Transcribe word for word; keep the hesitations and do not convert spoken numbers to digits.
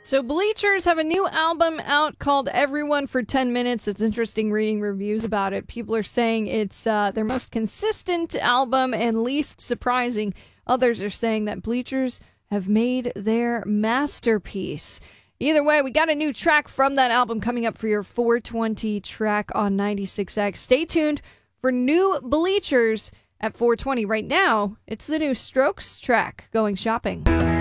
So Bleachers have a new album out called Everyone for ten minutes. It's interesting reading reviews about it. People are saying it's uh, their most consistent album and least surprising. Others are saying that Bleachers have made their masterpiece. Either way, we got a new track from that album coming up for your four twenty track on ninety-six X. Stay tuned for new Bleachers at four twenty. Right now, it's the new Strokes track, Going Shopping.